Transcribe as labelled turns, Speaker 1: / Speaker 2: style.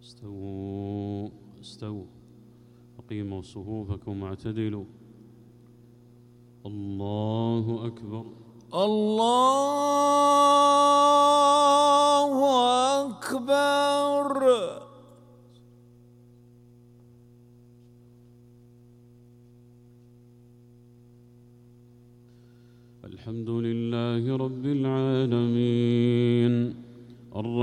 Speaker 1: استووا استووا، أقيموا صفوفكم واعتدلوا. الله أكبر.
Speaker 2: الله أكبر.
Speaker 1: الحمد لله رب العالمين.